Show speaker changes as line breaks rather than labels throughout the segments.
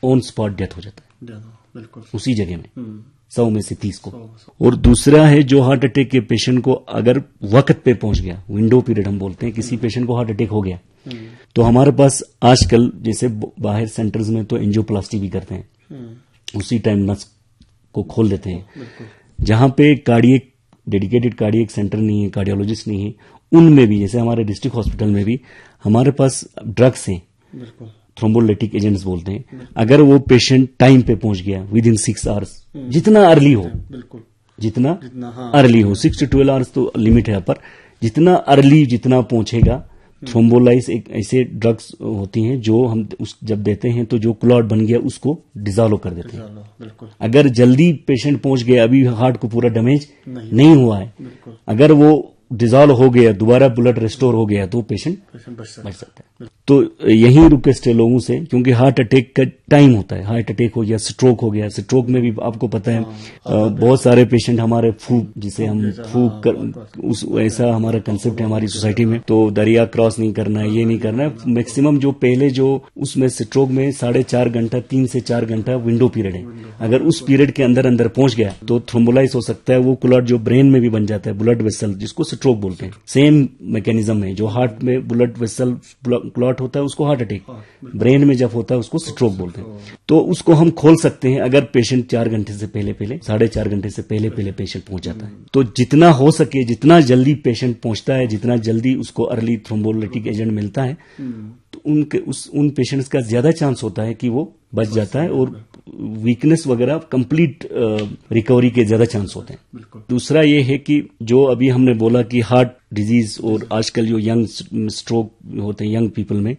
On spot death हो जाता है,
बिल्कुल
उसी जगह में 100 में से 30 को। और दूसरा है जो हार्ट अटैक के पेशेंट को अगर वक्त पे पहुंच गया, विंडो पीरियड हम बोलते हैं, किसी पेशेंट को हार्ट अटैक हो गया तो हमारे पास आजकल जैसे बाहर सेंटर्स में तो एंजियोप्लास्टी भी करते हैं, उसी टाइम नस को खोल देते हैं। जहां पे कार्डियक डेडिकेटेड कार्डियक सेंटर नहीं है, कार्डियोलॉजिस्ट नहीं है, उनमें भी जैसे हमारे डिस्ट्रिक्ट हॉस्पिटल में भी हमारे पास ड्रग्स हैं, थ्रोम्बोलिटिक एजेंट्स बोलते हैं। अगर वो पेशेंट टाइम पे पहुंच गया विद इन 6 आवर्स, जितना अर्ली हो, जितना अर्ली हो, 6 to 12 आवर्स तो लिमिट है, पर जितना अर्ली जितना पहुंचेगा। थ्रोम्बोलाइज एक ऐसे ड्रग्स होती हैं जो हम जब देते हैं तो जो क्लॉट बन गया उसको डिजॉल्व कर देते हैं। अगर जल्दी पेशेंट पहुंच गया, अभी हार्ट को पूरा डैमेज नहीं हुआ है, अगर वो डिजॉल्व हो गया, दोबारा ब्लड रिस्टोर हो गया तो पेशेंट बच सकता है। तो यही रिक्वेस्ट है लोगों से, क्योंकि हार्ट अटैक का टाइम होता है, हार्ट अटैक हो गया, स्ट्रोक हो गया, स्ट्रोक में भी आपको पता है बहुत सारे पेशेंट हमारे फूक, जिसे हम फूक कर, ऐसा हमारा कंसेप्ट है हमारी सोसाइटी में, तो दरिया क्रॉस नहीं करना है, ये नहीं करना है। मैक्सिमम जो पहले जो उसमें स्ट्रोक में 4.5 घंटा 3 से 4 घंटा विंडो पीरियड है, अगर उस पीरियड के अंदर पहुंच गया तो थ्रोम्बोलाइज हो सकता है, वो क्लॉट जो ब्रेन में भी बन जाता है, ब्लड वेसल, जिसको स्ट्रोक बोलते हैं। सेम मैकेनिज्म है, जो हार्ट में ब्लड वेसल क्लॉट होता है उसको हार्ट अटैक, ब्रेन में जब होता है उसको स्ट्रोक बोलते हैं। तो उसको हम खोल सकते हैं अगर पेशेंट 4 घंटे से पहले 4.5 घंटे से पहले पेशेंट पहुंच जाता है। तो जितना हो सके, जितना जल्दी पेशेंट पहुंचता है, जितना जल्दी उसको अर्ली थ्रोम्बोलिटिक एजेंट मिलता है, तो उन पेशेंट्स का ज्यादा चांस होता है कि वो बच जाता है और वीकनेस वगैरह कंप्लीट रिकवरी के ज्यादा चांस होते हैं। दूसरा ये है कि जो अभी हमने बोला कि हार्ट डिजीज और आजकल जो यंग स्ट्रोक होते हैं यंग पीपल में,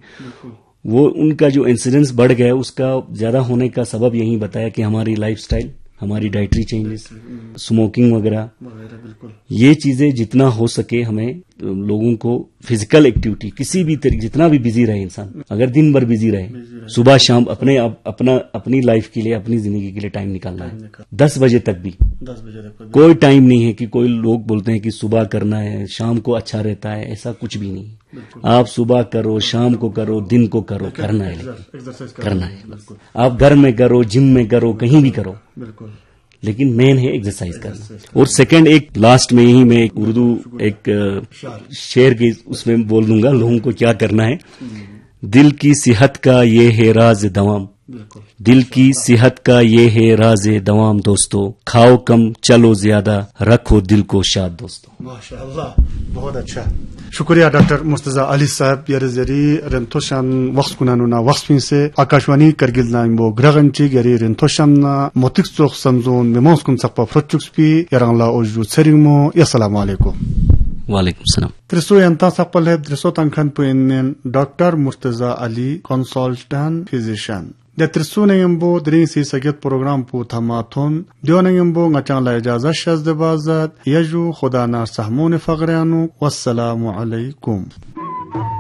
वो उनका जो इंसिडेंस बढ़ गया है, उसका ज्यादा होने का सबब यही बताया कि हमारी लाइफस्टाइल, हमारी डाइटरी चेंजेस, स्मोकिंग वगैरह, ये चीजें जितना हो सके हमें लोगों को फिजिकल एक्टिविटी किसी भी तरीके, जितना भी बिजी रहे इंसान, अगर दिन भर बिजी रहे, सुबह शाम अपनी लाइफ के लिए, अपनी जिंदगी के लिए टाइम निकालना है। 10 बजे तक भी कोई टाइम नहीं है कि कोई लोग बोलते हैं कि सुबह करना है, शाम को अच्छा रहता है, ऐसा कुछ भी नहीं। आप सुबह करो, शाम को करो, दिन को करो, करना है। आप घर में करो, जिम में करो, कहीं भी करो, लेकिन मेन है एक्सरसाइज करना। और सेकंड, एक लास्ट में यही मैं उर्दू एक शेर की उसमें बोल दूंगा लोगों को क्या करना है। दिल की सेहत का ये है राज दवाम, दिल की सेहत का ये है राज दवाम दोस्तों, खाओ कम चलो ज्यादा, रखो दिल को शाद दोस्तों।
माशाअल्लाह, बहुत अच्छा, शुक्रिया डॉक्टर मुर्तजा अली साहब। यरी रेंतोशन वक्त कुनानुना वक्त से आकाशवाणी करगिल नाइमबो ग्रगंची यरी रेंतोशन मोतिक सोख समजोन मेमोस कुन सकपा फ्रोचुक्सपी यरंगला ओजु सरिंगमो। अस्सलाम वालेकुम।
वालेकुम सलाम।
त्रिसो यंता सकपल है त्रिसो तंखन पुइनन doctor Murtaza Ali consultant physician de trisunayambo drinsi saget program pu thamathon dionayambo ngachangla ijaza shaz de bazat yaju khuda na sahmone fagrianu wassalamu alaikum।